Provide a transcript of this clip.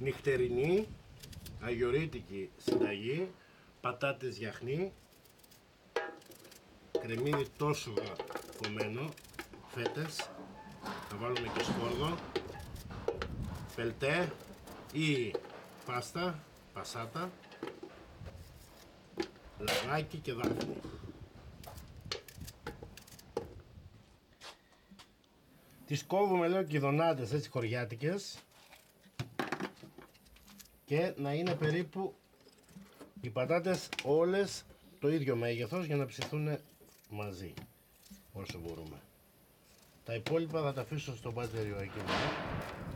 νυχτερινή, αγιορείτικη συνταγή, πατάτες γιαχνί, κρεμμύδι τόσο κομμένο, φέτες, θα βάλουμε και σκόρδο, πελτέ ή πάστα, πασάτα, λαγάκι και δάφνη. Τις κόβουμε λέω κηδονάτες έτσι χωριάτικες και να είναι περίπου οι πατάτες όλες το ίδιο μέγεθος για να ψηθούν μαζί όσο μπορούμε. Τα υπόλοιπα θα τα αφήσω στο μπάτεριο εκεί.